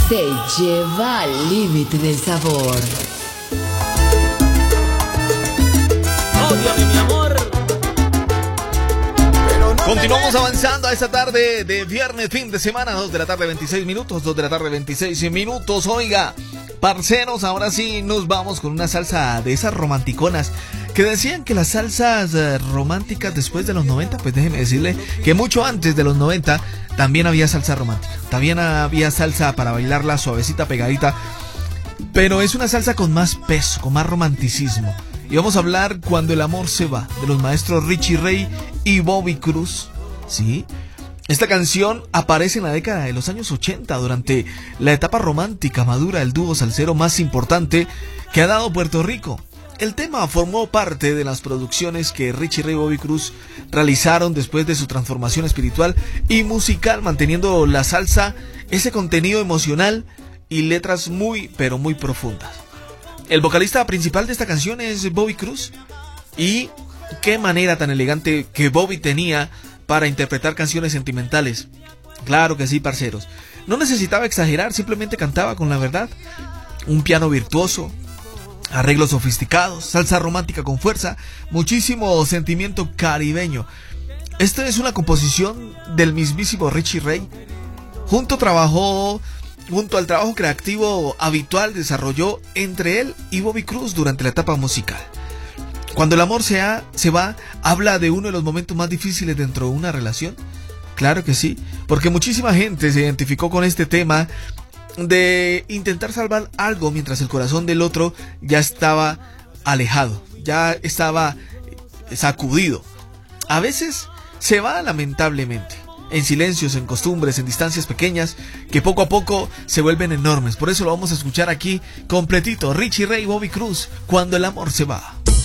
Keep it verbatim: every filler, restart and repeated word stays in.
se lleva al límite del sabor. Ódiame, mi amor. Continuamos avanzando a esta tarde de viernes, fin de semana, dos de la tarde, veintiséis minutos, dos de la tarde, veintiséis minutos. Oiga, parceros, ahora sí nos vamos con una salsa de esas romanticonas que decían que las salsas eh, románticas después de los noventa, pues déjeme decirle que mucho antes de los noventa también había salsa romántica, también había salsa para bailarla suavecita, pegadita, pero es una salsa con más peso, con más romanticismo. Y vamos a hablar Cuando el amor se va, de los maestros Richie Ray y Bobby Cruz, ¿sí? Esta canción aparece en la década de los años ochenta, durante la etapa romántica madura del dúo salsero más importante que ha dado Puerto Rico. El tema formó parte de las producciones que Richie Ray y Bobby Cruz realizaron después de su transformación espiritual y musical, manteniendo la salsa, ese contenido emocional y letras muy, pero muy profundas. El vocalista principal de esta canción es Bobby Cruz, y qué manera tan elegante que Bobby tenía para interpretar canciones sentimentales. Claro que sí, parceros. No necesitaba exagerar, simplemente cantaba con la verdad. Un piano virtuoso, arreglos sofisticados, salsa romántica con fuerza, muchísimo sentimiento caribeño. Esta es una composición del mismísimo Richie Ray. Junto trabajó... Junto al trabajo creativo habitual desarrolló entre él y Bobby Cruz durante la etapa musical. Cuando el amor se, ha, se va, habla de uno de los momentos más difíciles dentro de una relación. Claro que sí, porque muchísima gente se identificó con este tema de intentar salvar algo mientras el corazón del otro ya estaba alejado, ya estaba sacudido. A veces se va lamentablemente, en silencios, en costumbres, en distancias pequeñas que poco a poco se vuelven enormes. Por eso lo vamos a escuchar aquí completito. Richie Ray y Bobby Cruz, Cuando el amor se va.